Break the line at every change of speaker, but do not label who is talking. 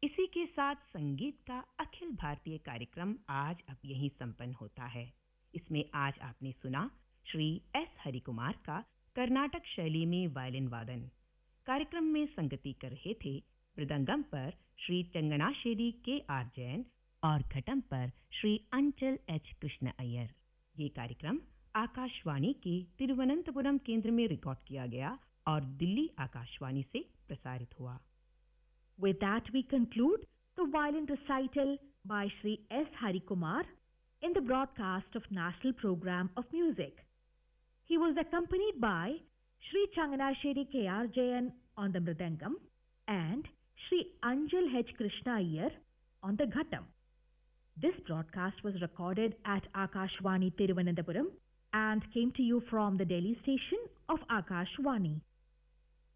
इसी के साथ संगीत का अखिल भारतीय कार्यक्रम आज अब यहीं संपन्न होता है। इसमें आज आपने सुना श्री एस हरिकुमार का कर्नाटक शैली में वायलिन वादन। कार्यक्रम में संगति कर रहे थे मृदंगम पर श्री चंगनाशेरी के आर जैन और घटम पर श्री अंचल एच कृष्ण अय्यर। ये कार्यक्रम आकाशवाणी के तिरुवनंतपुरम केंद्र में रिकॉर्ड किया गया और दिल्ली आकाशवाणी से प्रसारित हुआ।
With that, we conclude the violin recital by Shri S. Harikumar in the broadcast of National Program of Music. He was accompanied by Shri Changanasheri K.R. Jayan on the Mridangam and Shri Anjal H. Krishna Iyer on the Ghatam. This broadcast was recorded at Akashwani Tiruvananthapuram and came to you from the Delhi station of Akashwani.